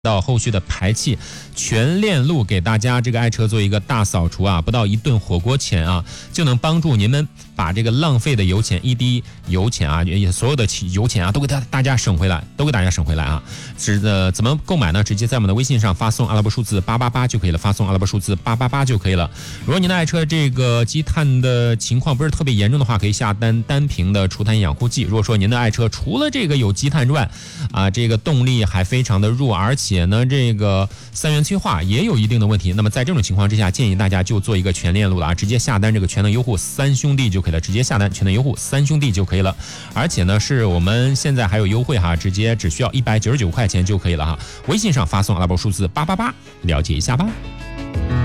到后续的排气全链路给大家这个爱车做一个大扫除啊，不到一顿火锅钱啊，就能帮助您们把这个浪费的油钱一滴油钱啊，所有的油钱啊都给大家省回来，啊！怎么购买呢？直接在我们的微信上发送阿拉伯数字888就可以了，发送阿拉伯数字888就可以了。如果您的爱车这个积碳的情况不是特别严重的话，可以下单单瓶的除碳养护剂。如果说您的爱车除了这个有积碳之外啊，这个动力还非常的弱，而且呢这个三元催化也有一定的问题，那么在这种情况之下，建议大家就做一个全链路了啊，直接下单这个全能优护3兄弟就可以了，直接下单全能优护3兄弟就可以了。而且呢是我们现在还有优惠哈，直接只需要199块钱就可以了哈。微信上发送阿拉伯数字888了解一下吧。